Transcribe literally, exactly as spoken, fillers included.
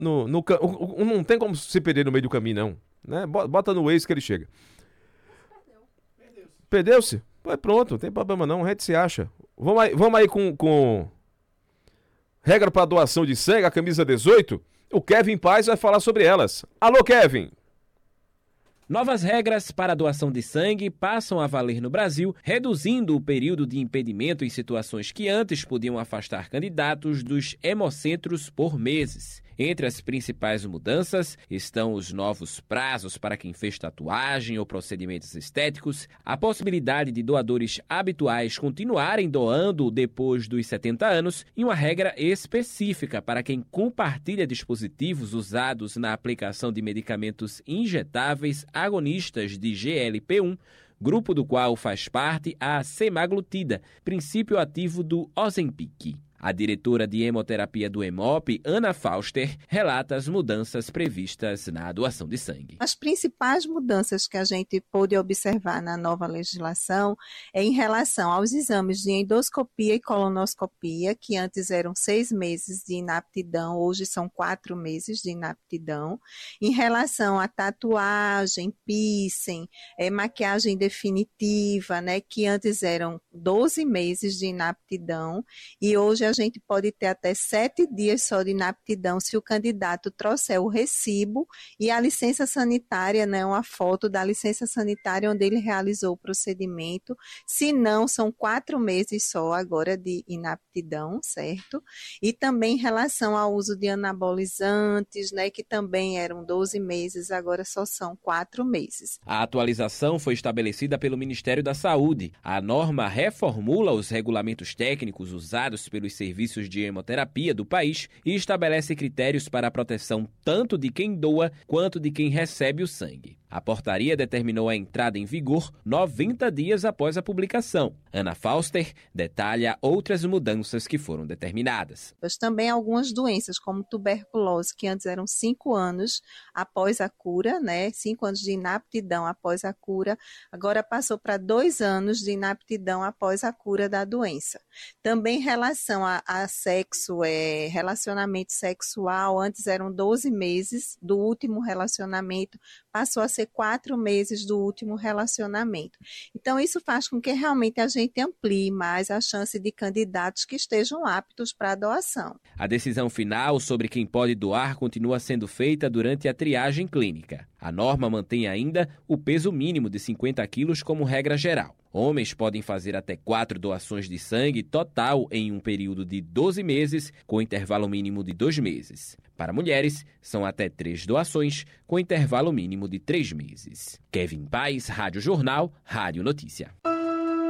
no, no, no, não tem como se perder no meio do caminho, não. Né? Bota no Waze que ele chega. Perdeu-se. Perdeu-se? Pô, pronto, não tem problema não, a gente se acha. Vamos aí, vamos aí com, com regra para doação de sangue, a camisa dezoito. O Kevin Paz vai falar sobre elas. Alô, Kevin! Novas regras para a doação de sangue passam a valer no Brasil, reduzindo o período de impedimento em situações que antes podiam afastar candidatos dos hemocentros por meses. Entre as principais mudanças estão os novos prazos para quem fez tatuagem ou procedimentos estéticos, a possibilidade de doadores habituais continuarem doando depois dos setenta anos e uma regra específica para quem compartilha dispositivos usados na aplicação de medicamentos injetáveis agonistas de G L P um, grupo do qual faz parte a semaglutida, princípio ativo do Ozempic. A diretora de hemoterapia do Hemop, Ana Fauster, relata as mudanças previstas na doação de sangue. As principais mudanças que a gente pôde observar na nova legislação é em relação aos exames de endoscopia e colonoscopia, que antes eram seis meses de inaptidão, hoje são quatro meses de inaptidão. Em relação à tatuagem, piercing, é, maquiagem definitiva, né, que antes eram doze meses de inaptidão e hoje a gente pode ter até sete dias só de inaptidão se o candidato trouxer o recibo e a licença sanitária, né, uma foto da licença sanitária onde ele realizou o procedimento. Se não, são quatro meses só agora de inaptidão, certo? E também em relação ao uso de anabolizantes, né, que também eram doze meses, agora só são quatro meses. A atualização foi estabelecida pelo Ministério da Saúde. A norma reformula os regulamentos técnicos usados pelos serviços de hemoterapia do país e estabelece critérios para a proteção tanto de quem doa quanto de quem recebe o sangue. A portaria determinou a entrada em vigor noventa dias após a publicação. Ana Fauster detalha outras mudanças que foram determinadas. Mas também algumas doenças, como tuberculose, que antes eram cinco anos após a cura, né? Cinco anos de inaptidão após a cura, agora passou para dois anos de inaptidão após a cura da doença. Também em relação a, a sexo, é, relacionamento sexual, antes eram doze meses do último relacionamento, passou a ser quatro meses do último relacionamento. Então, isso faz com que realmente a gente amplie mais a chance de candidatos que estejam aptos para a doação. A decisão final sobre quem pode doar continua sendo feita durante a triagem clínica. A norma mantém ainda o peso mínimo de cinquenta quilos como regra geral. Homens podem fazer até quatro doações de sangue total em um período de doze meses, com intervalo mínimo de dois meses. Para mulheres, são até três doações, com intervalo mínimo de três meses. Kevin Paz, Rádio Jornal, Rádio Notícia.